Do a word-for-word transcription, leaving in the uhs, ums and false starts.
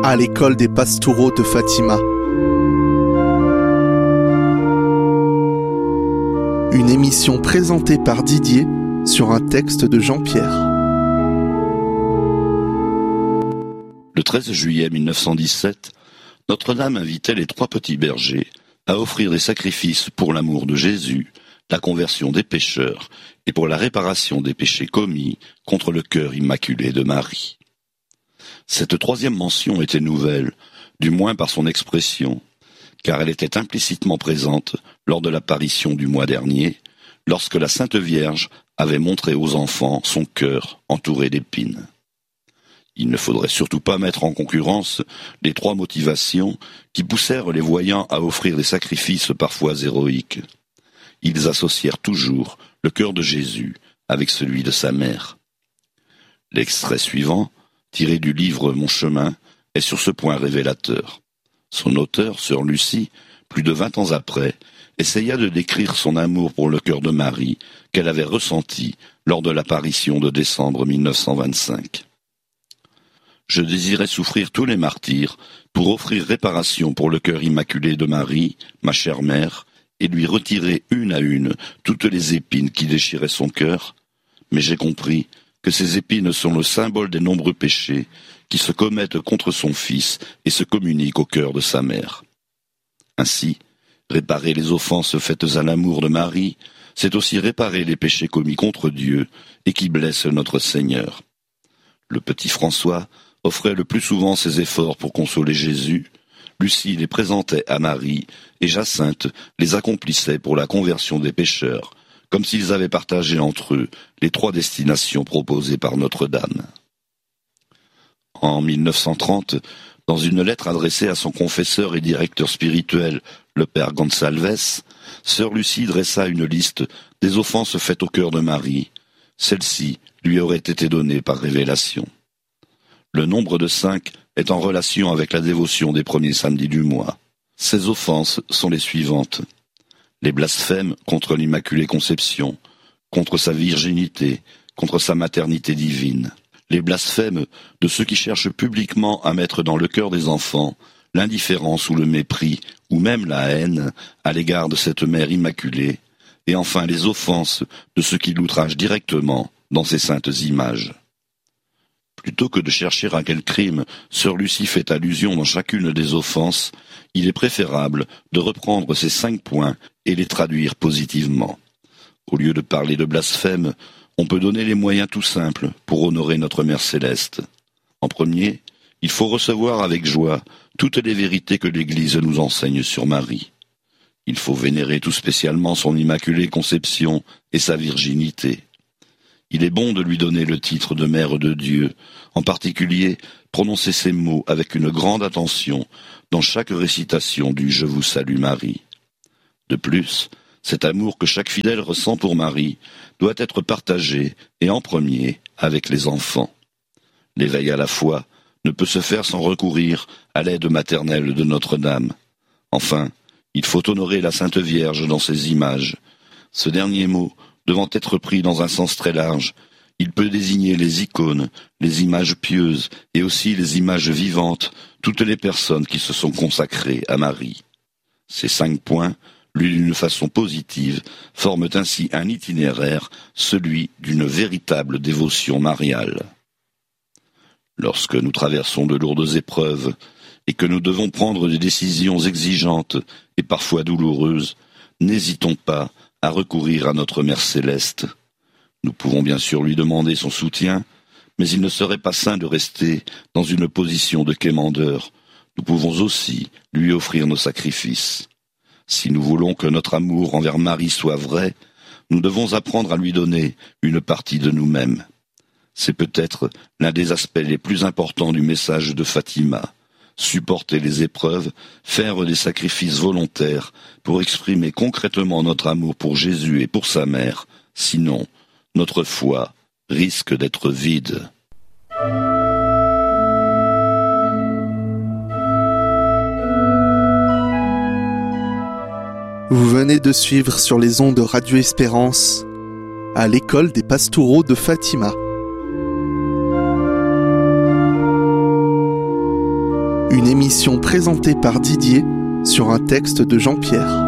à l'école des Pastoureaux de Fatima. Une émission présentée par Didier sur un texte de Jean-Pierre. Le treize juillet mille neuf cent dix-sept, Notre-Dame invitait les trois petits bergers à offrir des sacrifices pour l'amour de Jésus, la conversion des pécheurs et pour la réparation des péchés commis contre le cœur immaculé de Marie. Cette troisième mention était nouvelle, du moins par son expression, car elle était implicitement présente lors de l'apparition du mois dernier, lorsque la Sainte Vierge avait montré aux enfants son cœur entouré d'épines. Il ne faudrait surtout pas mettre en concurrence les trois motivations qui poussèrent les voyants à offrir des sacrifices parfois héroïques. Ils associèrent toujours le cœur de Jésus avec celui de sa mère. L'extrait suivant, tiré du livre Mon chemin, est sur ce point révélateur. Son auteur, sœur Lucie, plus de vingt ans après, essaya de décrire son amour pour le cœur de Marie qu'elle avait ressenti lors de l'apparition de décembre mille neuf cent vingt-cinq. Je désirais souffrir tous les martyrs pour offrir réparation pour le cœur immaculé de Marie, ma chère mère, et lui retirer une à une toutes les épines qui déchiraient son cœur, mais j'ai compris que ces épines sont le symbole des nombreux péchés qui se commettent contre son fils et se communiquent au cœur de sa mère. Ainsi, réparer les offenses faites à l'amour de Marie, c'est aussi réparer les péchés commis contre Dieu et qui blessent notre Seigneur. Le petit François offrait le plus souvent ses efforts pour consoler Jésus, Lucie les présentait à Marie, et Jacinthe les accomplissait pour la conversion des pécheurs, comme s'ils avaient partagé entre eux les trois destinations proposées par Notre-Dame. En mille neuf cent trente, dans une lettre adressée à son confesseur et directeur spirituel, le père Gonsalves, sœur Lucie dressa une liste des offenses faites au cœur de Marie. Celle-ci lui aurait été donnée par révélation. Le nombre de cinq est en relation avec la dévotion des premiers samedis du mois. Ces offenses sont les suivantes. Les blasphèmes contre l'Immaculée Conception, contre sa virginité, contre sa maternité divine. Les blasphèmes de ceux qui cherchent publiquement à mettre dans le cœur des enfants l'indifférence ou le mépris, ou même la haine, à l'égard de cette mère immaculée. Et enfin les offenses de ceux qui l'outragent directement dans ces saintes images. Plutôt que de chercher à quel crime sœur Lucie fait allusion dans chacune des offenses, il est préférable de reprendre ces cinq points et les traduire positivement. Au lieu de parler de blasphème, on peut donner les moyens tout simples pour honorer notre Mère Céleste. En premier, il faut recevoir avec joie toutes les vérités que l'Église nous enseigne sur Marie. Il faut vénérer tout spécialement son Immaculée Conception et sa virginité. Il est bon de lui donner le titre de Mère de Dieu, en particulier prononcer ces mots avec une grande attention dans chaque récitation du « Je vous salue Marie ». De plus, cet amour que chaque fidèle ressent pour Marie doit être partagé, et en premier, avec les enfants. L'éveil à la foi ne peut se faire sans recourir à l'aide maternelle de Notre-Dame. Enfin, il faut honorer la Sainte Vierge dans ses images. Ce dernier mot devant être pris dans un sens très large, il peut désigner les icônes, les images pieuses et aussi les images vivantes, toutes les personnes qui se sont consacrées à Marie. Ces cinq points, lus d'une façon positive, forment ainsi un itinéraire, celui d'une véritable dévotion mariale. Lorsque nous traversons de lourdes épreuves et que nous devons prendre des décisions exigeantes et parfois douloureuses, n'hésitons pas à recourir à notre Mère Céleste. Nous pouvons bien sûr lui demander son soutien, mais il ne serait pas sain de rester dans une position de quémandeur. Nous pouvons aussi lui offrir nos sacrifices. Si nous voulons que notre amour envers Marie soit vrai, nous devons apprendre à lui donner une partie de nous-mêmes. C'est peut-être l'un des aspects les plus importants du message de Fatima. Supporter les épreuves, faire des sacrifices volontaires pour exprimer concrètement notre amour pour Jésus et pour sa mère, sinon notre foi risque d'être vide. Vous venez de suivre sur les ondes de Radio Espérance à l'école des Pastoureaux de Fatima. Une émission présentée par Didier sur un texte de Jean-Pierre.